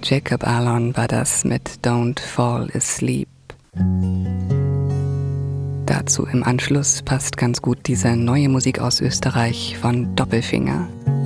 Jacob Alon war das mit Don't Fall Asleep. Dazu im Anschluss passt ganz gut diese neue Musik aus Österreich von Doppelfinger.